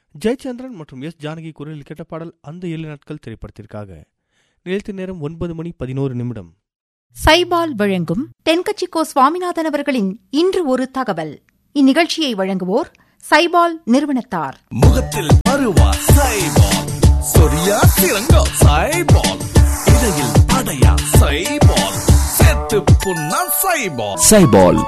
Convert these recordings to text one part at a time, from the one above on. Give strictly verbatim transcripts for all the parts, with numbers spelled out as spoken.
ஜெயச்சந்திரன் மற்றும் எஸ் ஜானகி குரலில் கேட்ட பாடல் அந்த ஏழு நாட்கள் திரைப்படத்திற்காக. நிலைத்த நேரம் ஒன்பது மணி பதினோரு நிமிடம். சைபால் வழங்கும் தென்கட்சிக்கோ சுவாமிநாதன் அவர்களின் இன்று ஒரு தகவல். இந்நிகழ்ச்சியை வழங்குவோர் சைபால் நிறுவனத்தார். முகத்தில் பருவா சைபால், சொரியா சிறங்கா சைபால், இடையில் அடையா சைபால், செத்து புண்ணா சைபால். சைபால்.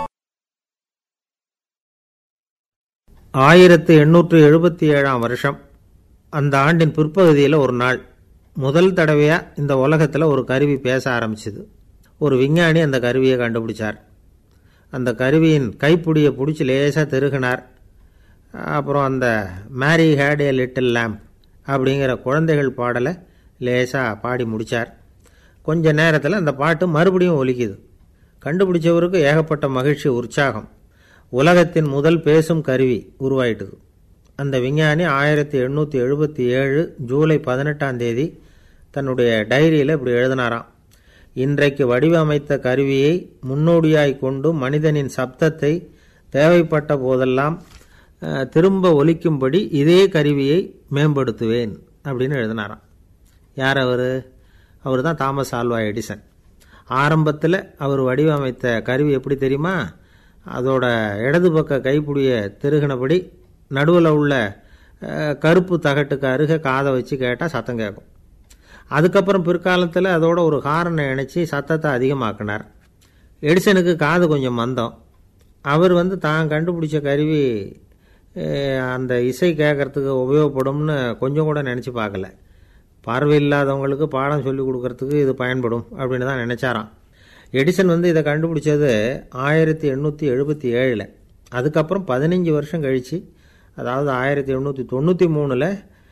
ஆயிரத்து எண்ணூற்று எழுபத்தி ஏழாம் வருஷம் அந்த ஆண்டின் பிற்பகுதியில் ஒரு நாள் முதல் தடவையாக இந்த உலகத்தில் ஒரு கருவி பேச ஆரம்பிச்சுது. ஒரு விஞ்ஞானி அந்த கருவியை கண்டுபிடிச்சார். அந்த கருவியின் கைப்பிடியை பிடிச்சி லேசாக திருகினார். அப்புறம் அந்த மேரி ஹேட் ஏ லிட்டில் லேம்ப் அப்படிங்கிற குழந்தைகள் பாடலை லேசாக பாடி முடித்தார். கொஞ்ச நேரத்தில் அந்த பாட்டு மறுபடியும் ஒலிக்குது. கண்டுபிடிச்சவருக்கு ஏகப்பட்ட மகிழ்ச்சி, உற்சாகம். உலகத்தின் முதல் பேசும் கருவி உருவாயிட்டுது. அந்த விஞ்ஞானி ஆயிரத்தி எண்ணூற்றி எழுபத்தி ஏழு ஜூலை பதினெட்டாம் தேதி தன்னுடைய டைரியில் இப்படி எழுதினாராம். இன்றைக்கு வடிவமைத்த கருவியை முன்னோடியாய் கொண்டு மனிதனின் சப்தத்தை தேவைப்பட்ட போதெல்லாம் திரும்ப ஒலிக்கும்படி இதே கருவியை மேம்படுத்துவேன் அப்படின்னு எழுதினாராம். யார் அவர்? அவர் தான் தாமஸ் ஆல்வா எடிசன். ஆரம்பத்தில் அவர் வடிவமைத்த கருவி எப்படி தெரியுமா? அதோட இடது பக்க கைப்பிடியை திருகினபடி நடுவில் உள்ள கருப்பு தகட்டுக்கு அருகே காதை வச்சு கேட்டால் சத்தம் கேட்கும். அதுக்கப்புறம் பிற்காலத்தில் அதோட ஒரு ஹாரனை இணைச்சி சத்தத்தை அதிகமாக்கினார். எடிசனுக்கு காது கொஞ்சம் மந்தம். அவர் வந்து தான் கண்டுபிடிச்ச கருவி அந்த இசை கேட்கறதுக்கு உபயோகப்படும்னு கொஞ்சம் கூட நினச்சி பார்க்கல. பார்வை இல்லாதவங்களுக்கு பாடம் சொல்லி கொடுக்கறதுக்கு இது பயன்படும் அப்படின்னு தான் நினச்சாராம். எடிசன் வந்து இதை கண்டுபிடிச்சது ஆயிரத்தி எண்ணூற்றி எழுபத்தி ஏழில். அதுக்கப்புறம் பதினஞ்சு வருஷம் கழித்து, அதாவது ஆயிரத்தி எண்ணூற்றி தொண்ணூற்றி மூணில்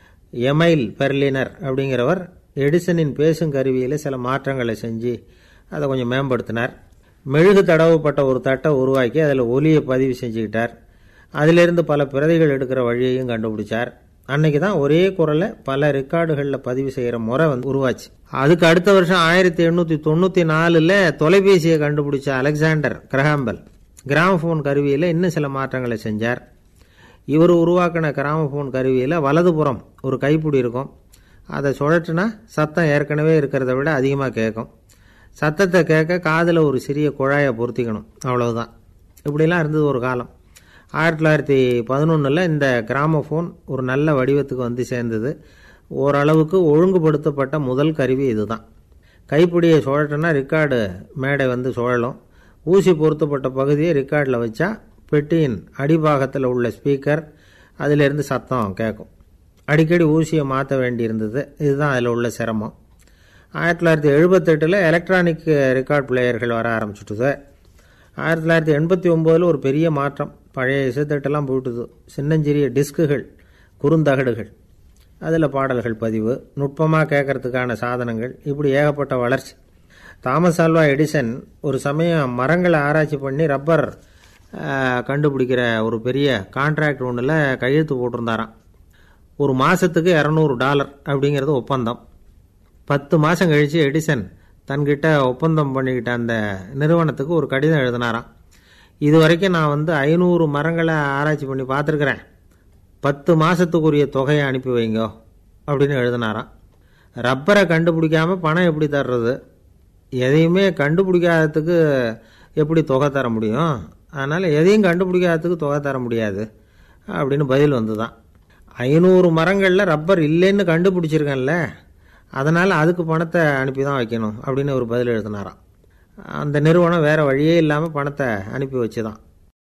எமைல் பெர்லினர் அப்படிங்கிறவர் எடிசனின் பேசும் கருவியில் சில மாற்றங்களை செஞ்சு அதை கொஞ்சம் மேம்படுத்தினார். மெழுகு தடவப்பட்ட ஒரு தட்டை உருவாக்கி அதில் ஒலியை பதிவு செஞ்சுக்கிட்டார். அதிலிருந்து பல பிரதிகள் எடுக்கிற வழியையும் கண்டுபிடிச்சார். அன்னைக்கு தான் ஒரே குரலை பல ரெக்கார்டுகளில் பதிவு செய்கிற முறை வந்து உருவாச்சு. அதுக்கு அடுத்த வருஷம் ஆயிரத்தி எண்ணூற்றி தொண்ணூற்றி நாலில் தொலைபேசியை கண்டுபிடிச்ச அலெக்சாண்டர் கிரஹாம்பெல் கிராமபோன் கருவியில் இன்னும் சில மாற்றங்களை செஞ்சார். இவர் உருவாக்கின கிராமபோன் கருவியில் வலதுபுறம் ஒரு கைப்பிடி இருக்கும். அதை சுழற்றினா சத்தம் ஏற்கனவே இருக்கிறத விட அதிகமாக கேட்கும். சத்தத்தை கேட்க காதில் ஒரு சிறிய குழாயை பொருத்திக்கணும், அவ்வளவுதான். இப்படிலாம் இருந்தது ஒரு காலம். ஆயிரத்தி தொள்ளாயிரத்தி பதினொன்றில் இந்த கிராமபோன் ஒரு நல்ல வடிவத்துக்கு வந்து சேர்ந்தது. ஓரளவுக்கு ஒழுங்குபடுத்தப்பட்ட முதல் கருவி இதுதான். கைப்பிடியை சுழற்றினா ரெக்கார்டு மேடை வந்து சுழலும். ஊசி பொருத்தப்பட்ட பகுதியை ரெக்கார்டில் வச்சா பெட்டியின் அடிபாகத்தில் உள்ள ஸ்பீக்கர் அதிலிருந்து சத்தம் கேட்கும். அடிக்கடி ஊசியை மாற்ற வேண்டியிருந்தது. இதுதான் அதில் உள்ள சிரமம். ஆயிரத்தி தொள்ளாயிரத்தி எழுபத்தெட்டில் எலக்ட்ரானிக் ரெக்கார்ட் பிளேயர்கள் வர ஆரம்பிச்சுட்டுது. ஆயிரத்தி தொள்ளாயிரத்தி எண்பத்தி ஒம்போதில் ஒரு பெரிய மாற்றம். பழைய இசைத்தட்டெல்லாம் போயிட்டுது. சின்னஞ்சிறிய டிஸ்குகள், குறுந்தகடுகள், அதில் பாடல்கள் பதிவு, நுட்பமாக கேட்கறதுக்கான சாதனங்கள், இப்படி ஏகப்பட்ட வளர்ச்சி. தாமஸ் ஆல்வா எடிசன் ஒரு சமயம் மரங்களை ஆராய்ச்சி பண்ணி ரப்பர் கண்டுபிடிக்கிற ஒரு பெரிய கான்ட்ராக்ட் ஒன்றில் கையெழுத்து போட்டிருந்தாராம். ஒரு மாதத்துக்கு இரநூறு டாலர் அப்படிங்கிறது ஒப்பந்தம். பத்து மாதம் கழித்து எடிசன் தன்கிட்ட ஒப்பந்தம் பண்ணிக்கிட்ட அந்த நிறுவனத்துக்கு ஒரு கடிதம் எழுதினாராம். இது வரைக்கும் நான் வந்து ஐநூறு மரங்களை ஆராய்ச்சி பண்ணி பார்த்துருக்குறேன், பத்து மாதத்துக்குரிய தொகையை அனுப்பி வைங்கோ அப்படின்னு எழுதினாராம். ரப்பரை கண்டுபிடிக்காமல் பணம் எப்படி தர்றது? எதையுமே கண்டுபிடிக்காததுக்கு எப்படி தொகை தர முடியும்? அதனால் எதையும் கண்டுபிடிக்காததுக்கு தொகை தர முடியாது அப்படின்னு பதில் வந்து தான். ஐநூறு மரங்களில் ரப்பர் இல்லைன்னு கண்டுபிடிச்சிருக்கேன்ல, அதனால் அதுக்கு பணத்தை அனுப்பி தான் வைக்கணும் அப்படின்னு ஒரு பதில் எழுதினாராம். அந்த நிறுவனம் வேற வழியே இல்லாமல் பணத்தை அனுப்பி வச்சுதான்.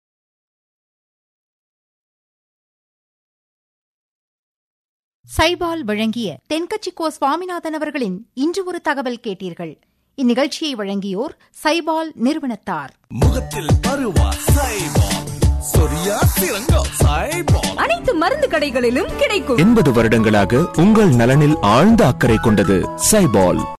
சைபால் வழங்கிய தென்கட்சிக்கோ சுவாமிநாதன் அவர்களின் இன்று ஒரு தகவல் கேட்டீர்கள். இந்நிகழ்ச்சியை வழங்கியோர் சைபால் நிறுவனத்தார். முகத்தில் பருவா சைபால், சொரியா சிறங்கா சைபால், அனைத்து மருந்து கடைகளிலும் கிடைக்கும். எண்பது வருடங்களாக உங்கள் நலனில் ஆழ்ந்த அக்கறை கொண்டது சைபால்.